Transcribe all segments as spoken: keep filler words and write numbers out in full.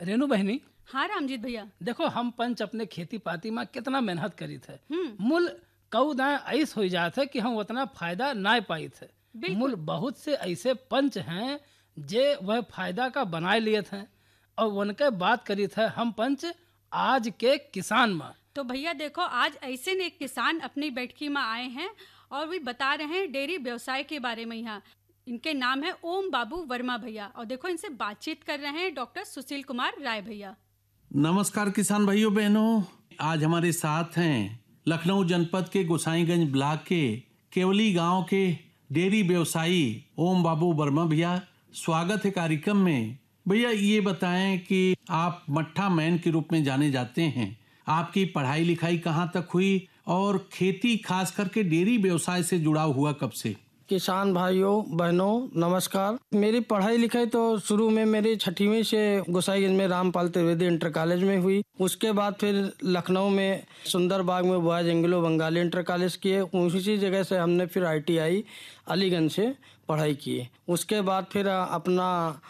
रेनू बहनी, हाँ रामजीत भैया। देखो हम पंच अपने खेती पाती में कितना मेहनत करी थे। हम्म। मूल कऊ दाएं ऐस हो जाते थे कि हम उतना फायदा ना पाई थे। बिल्कुल। मूल बहुत से ऐसे पंच हैं जे वह फायदा का बनाए लिए थे और उनके बात करी थे हम पंच आज के किसान में। तो भैया देखो, आज ऐसे ने एक किसान अपनी बैठकी में आए हैं और भी बता रहे हैं डेयरी व्यवसाय के बारे में। यहाँ इनके नाम है ओम बाबू वर्मा भैया, और देखो इनसे बातचीत कर रहे हैं डॉक्टर सुशील कुमार राय भैया। नमस्कार किसान भाइयों बहनों, आज हमारे साथ हैं लखनऊ जनपद के गोसाईगंज ब्लॉक के केवली गांव के डेयरी व्यवसायी ओम बाबू वर्मा भैया। स्वागत है कार्यक्रम में। भैया ये बताएं कि आप मट्ठा मैन के रूप में जाने जाते हैं, आपकी पढ़ाई लिखाई कहाँ तक हुई और खेती खास करके डेयरी व्यवसाय से जुड़ा हुआ कब से? किसान भाइयों बहनों नमस्कार। मेरी पढ़ाई लिखाई तो शुरू में मेरी छठवीं से गोसाईगंज में रामपाल त्रिवेदी इंटर कॉलेज में हुई। उसके बाद फिर लखनऊ में सुंदर बाग में boys Anglo Bengali inter college किए। उसी जगह से हमने फिर आईटीआई अलीगंज से पढ़ाई की। उसके बाद फिर अपना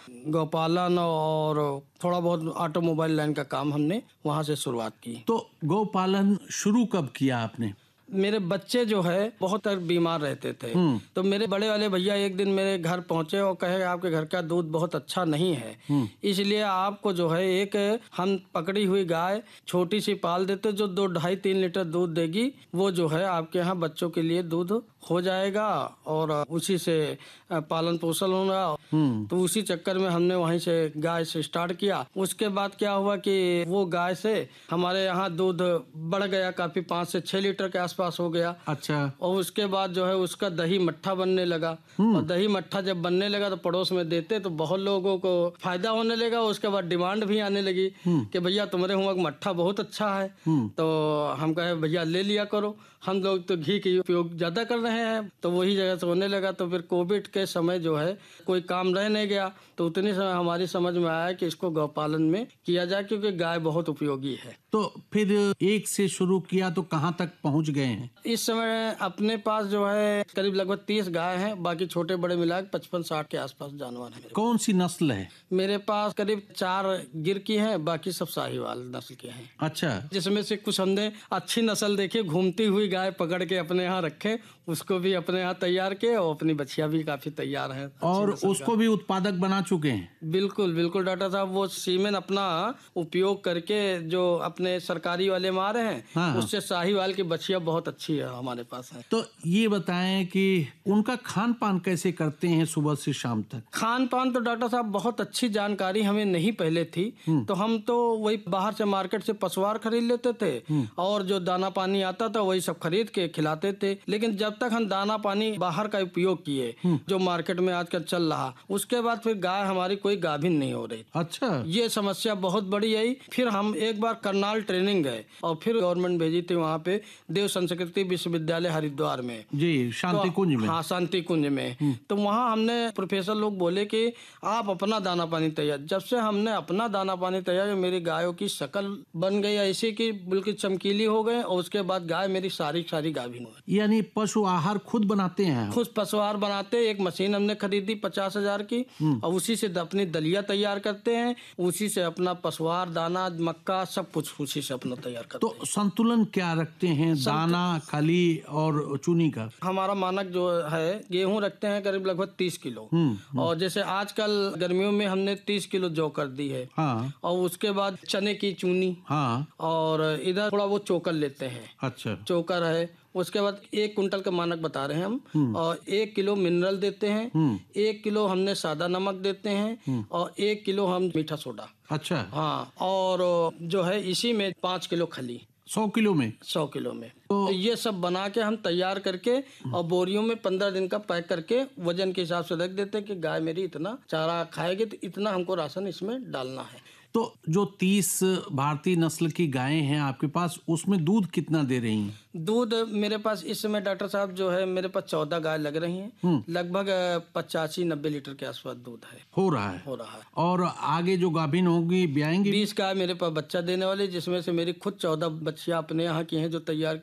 गौपालन और थोड़ा बहुत ऑटोमोबाइल लाइन का काम हमने वहाँ से शुरुआत की। तो गौपालन शुरू कब किया आपने? मेरे बच्चे जो है बहुत बीमार रहते थे, तो मेरे बड़े वाले भैया एक दिन मेरे घर पहुंचे और कहे आपके घर का दूध बहुत अच्छा नहीं है, इसलिए आपको जो है एक हम पकड़ी हुई गाय छोटी सी पाल देते जो दो ढाई तीन लीटर दूध देगी, वो जो है आपके यहाँ बच्चों के लिए दूध हो जाएगा और उसी से पालन पोषण होगा। तो उसी चक्कर में हमने वहीं से गाय से स्टार्ट किया। उसके बाद क्या हुआ कि वो गाय से हमारे यहाँ दूध बढ़ गया, काफी पाँच से छह लीटर के आसपास हो गया। अच्छा। और उसके बाद जो है उसका दही मट्ठा बनने लगा, और दही मट्ठा जब बनने लगा तो पड़ोस में देते तो बहुत लोगों को फायदा होने लगा। उसके बाद डिमांड भी आने लगी कि भैया तुम्हारे हुआ मट्ठा बहुत अच्छा है। तो हम कहे भैया ले लिया करो, हम लोग तो घी का उपयोग ज्यादा कर रहे हैं। तो वही जगह से होने लगा। तो फिर कोविड के समय जो है कोई काम रह नहीं गया, तो उतनी समय हमारी समझ में आया कि इसको गौपालन में किया जाए, क्योंकि गाय बहुत उपयोगी है। तो फिर एक से शुरू किया तो कहाँ तक पहुँच गए हैं? इस समय अपने पास जो है करीब लगभग तीस गाय हैं, बाकी छोटे बड़े मिला के पचपन साठ के आसपास जानवर हैं। कौन सी नस्ल है? मेरे पास करीब चार गिर की हैं, बाकी सब साहिवाल नस्ल के हैं। अच्छा। जिसमें से कुछ हमने अच्छी नस्ल देखी, घूमती हुई गाय पकड़ के अपने यहाँ रखे, उसको भी अपने यहाँ तैयार किए और अपनी बछिया भी काफी तैयार है और उसको भी उत्पादक बना चुके हैं। बिल्कुल बिल्कुल डॉक्टर साहब, वो सीमेन अपना उपयोग करके जो अपने सरकारी वाले मारे हैं, हाँ, उससे साहिवाल की बछिया बहुत अच्छी है हमारे पास है। तो ये बताएं कि उनका खान पान कैसे करते हैं सुबह से शाम तक? खान पान तो डॉक्टर साहब बहुत अच्छी जानकारी हमें नहीं पहले थी, तो हम तो वही बाहर से मार्केट से पशुआर खरीद लेते थे और जो दाना पानी आता था वही सब खरीद के खिलाते थे। लेकिन जब तक हम दाना पानी बाहर का उपयोग किए जो मार्केट में आजकल चल रहा, उसके बाद फिर गाय हमारी कोई गाभिन नहीं हो रही। अच्छा। ये समस्या बहुत बड़ी आई। फिर हम एक बार करनाल ट्रेनिंग गए और फिर गवर्नमेंट भेजी थी वहाँ पे देव संस्कृति विश्वविद्यालय हरिद्वार में जी, शांति कुंज में। हाँ, शांति कुंज में। तो वहाँ हमने प्रोफेसर लोग बोले कि आप अपना दाना पानी तैयार। जब से हमने अपना दाना पानी तैयार, मेरी गायों की शक्ल बन गई ऐसी कि बिल्कुल चमकीली हो गए, और उसके बाद गाय मेरी सारी सारी गाभिन हो गई। यानी पशु आहार खुद बनाते हैं? खुद पशु आहार बनाते। एक मशीन हमने खरीदी पचास हजार की, और उसी से अपनी दलिया तैयार करते हैं, उसी से अपना पशु आहार दाना मक्का सब कुछ उसी से अपना तैयार करते हैं। तो संतुलन क्या रखते हैं दाना खाली और चूनी का? हमारा मानक जो है गेहूं रखते हैं करीब लगभग तीस किलो, और जैसे आजकल गर्मियों में हमने तीस किलो जौ कर दी है। हाँ। और उसके बाद चने की चूनी। हाँ। और इधर थोड़ा वो चोकर लेते हैं। अच्छा। चोकर है। उसके बाद एक कुंटल का मानक बता रहे हैं हम, और एक किलो मिनरल देते हैं, एक किलो हमने सादा नमक देते हैं, और एक किलो हम मीठा सोडा। अच्छा। हाँ। और जो है इसी में पाँच किलो खली। सौ किलो में? सौ किलो में। तो ये सब बना के हम तैयार करके और बोरियों में पंद्रह दिन का पैक करके वजन के हिसाब से रख देते हैं कि गाय मेरी इतना चारा खाएगी तो इतना हमको राशन इसमें डालना है। तो जो तीस भारतीय नस्ल की गायें हैं आपके पास, उसमें दूध कितना दे रही हैं? दूध मेरे पास इस समय डॉक्टर साहब जो है मेरे पास चौदह गाय लग रही हैं, लगभग पचासी नब्बे लीटर के आसपास दूध है। हो रहा है? हो रहा है। और आगे जो गाभिन होंगी ब्याएंगी? बीस गाय मेरे पास बच्चा देने वाली, जिसमें से मेरी खुद चौदह बच्चियां अपने यहाँ की हैं जो तैयार